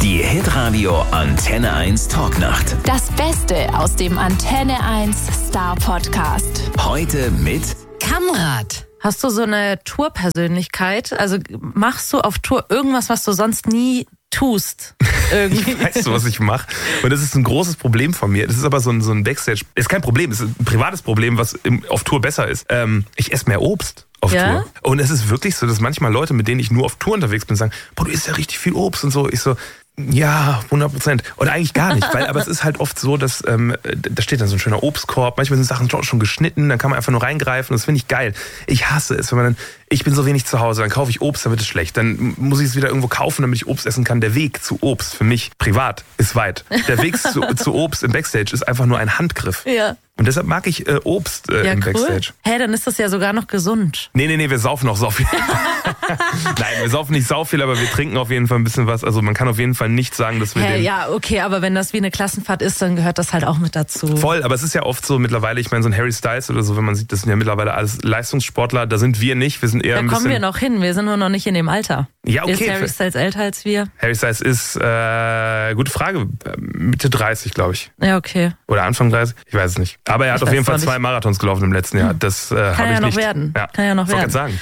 Die Hitradio Antenne 1 Talknacht. Das Beste aus dem Antenne 1 Star Podcast. Heute mit Kamrat. Hast du so eine Tourpersönlichkeit? Also machst du auf Tour irgendwas, was du sonst nie tust? Irgendwie. Weißt du, was ich mache? Und das ist ein großes Problem von mir. Das ist aber so ein Backstage. Ist kein Problem, es ist ein privates Problem, was auf Tour besser ist. Ich esse mehr Obst auf Tour. Und es ist wirklich so, dass manchmal Leute, mit denen ich nur auf Tour unterwegs bin, sagen, boah, du isst ja richtig viel Obst und so. Ich so, ja, 100%. Oder eigentlich gar nicht, aber es ist halt oft so, dass da steht dann so ein schöner Obstkorb, manchmal sind Sachen schon geschnitten, dann kann man einfach nur reingreifen, das finde ich geil. Ich hasse es, wenn man dann, ich bin so wenig zu Hause, dann kaufe ich Obst, dann wird es schlecht. Dann muss ich es wieder irgendwo kaufen, damit ich Obst essen kann. Der Weg zu Obst für mich privat ist weit. Der Weg zu Obst im Backstage ist einfach nur ein Handgriff. Ja. Und deshalb mag ich Obst im Backstage. Hä, dann ist das ja sogar noch gesund. Nee, wir saufen auch sau viel. Nein, wir saufen nicht sau viel, aber wir trinken auf jeden Fall ein bisschen was. Also man kann auf jeden Fall nicht sagen, dass wir ja, okay, aber wenn das wie eine Klassenfahrt ist, dann gehört das halt auch mit dazu. Voll, aber es ist ja oft so mittlerweile, ich meine so ein Harry Styles oder so, wenn man sieht, das sind ja mittlerweile alles Leistungssportler, da sind wir nicht, wir sind eher ein bisschen... Da kommen wir noch hin, wir sind nur noch nicht in dem Alter. Ja, okay. Ist Harry Styles älter als wir? Harry Styles ist, gute Frage, Mitte 30, glaube ich. Ja, okay. Oder Anfang 30, ich weiß es nicht. Aber er hat auf jeden Fall 2 Marathons gelaufen im letzten Jahr. Das kann ja noch werden. Ja. Kann ja noch werden. Sagen.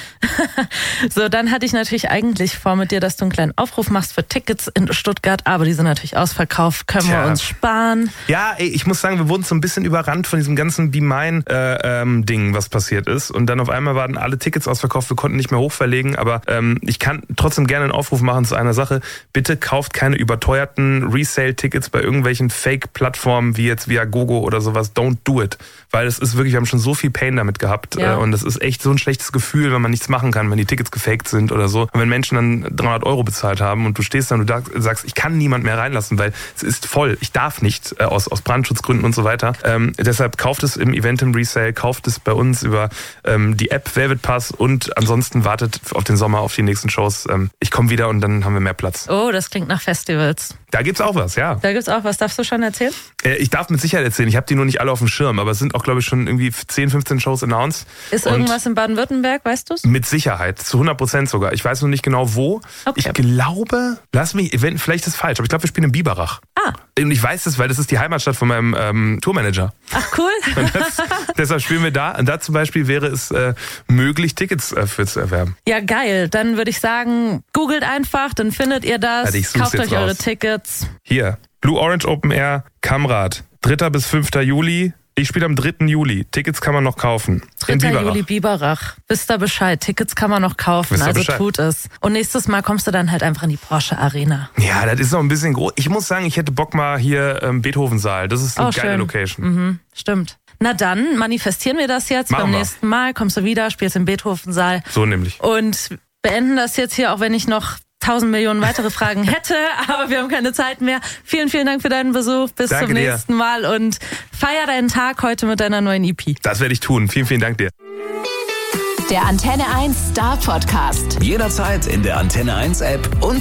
So, dann hatte ich natürlich eigentlich vor mit dir, dass du einen kleinen Aufruf machst für Tickets in Stuttgart, aber die sind natürlich ausverkauft. Können wir uns sparen? Ja, ich muss sagen, wir wurden so ein bisschen überrannt von diesem ganzen Be Mine Ding, was passiert ist. Und dann auf einmal waren alle Tickets ausverkauft, wir konnten nicht mehr hochverlegen, aber ich kann trotzdem gerne einen Aufruf machen zu einer Sache. Bitte kauft keine überteuerten Resale-Tickets bei irgendwelchen Fake-Plattformen wie jetzt Viagogo oder sowas. Don't do it. Weil es ist wirklich, wir haben schon so viel Pain damit gehabt. Ja. Und es ist echt so ein schlechtes Gefühl, wenn man nichts machen kann, wenn die Tickets gefaked sind oder so. Und wenn Menschen dann 300 € bezahlt haben und du stehst dann und du sagst, ich kann niemand mehr reinlassen, weil es ist voll. Ich darf nicht, aus Brandschutzgründen und so weiter. Deshalb kauft es im Event im Resale, kauft es bei uns über die App Velvet Pass und ansonsten wartet auf den Sommer, auf die nächsten Shows. Ich komme wieder und dann haben wir mehr Platz. Oh, das klingt nach Festivals. Da gibt's auch was, ja. Da gibt's auch was. Darfst du schon erzählen? Ich darf mit Sicherheit erzählen. Ich habe die nur nicht alle auf dem Schirm, aber es sind auch, glaube ich, schon irgendwie 10, 15 Shows announced. Ist irgendwas in Baden-Württemberg, weißt du's? Mit Sicherheit, zu 100% sogar. Ich weiß noch nicht genau wo. Okay. Ich glaube, vielleicht ist es falsch, aber ich glaube, wir spielen in Biberach. Und ich weiß es, weil das ist die Heimatstadt von meinem Tourmanager. Ach, cool. Deshalb spielen wir da. Und da zum Beispiel wäre es möglich, Tickets für zu erwerben. Ja, geil. Dann würde ich sagen, googelt einfach, dann findet ihr das. Kauft euch eure Tickets. Hier, Blue Orange Open Air, Kamrat, 3. bis 5. Juli. Ich spiele am 3. Juli. Tickets kann man noch kaufen. 3. Juli Biberach. Wisst ihr Bescheid. Tickets kann man noch kaufen. Also tut es. Und nächstes Mal kommst du dann halt einfach in die Porsche Arena. Ja, das ist noch ein bisschen groß. Ich muss sagen, ich hätte Bock mal hier Beethoven-Saal. Das ist eine geile Location. Mhm, stimmt. Na dann manifestieren wir das jetzt. Beim nächsten Mal kommst du wieder, spielst im Beethoven-Saal. So nämlich. Und beenden das jetzt hier, auch wenn ich noch 1000 Millionen weitere Fragen hätte, aber wir haben keine Zeit mehr. Vielen, vielen Dank für deinen Besuch. Bis zum nächsten Mal und feier deinen Tag heute mit deiner neuen EP. Das werde ich tun. Vielen, vielen Dank dir. Der Antenne 1 Star Podcast. Jederzeit in der Antenne 1 App und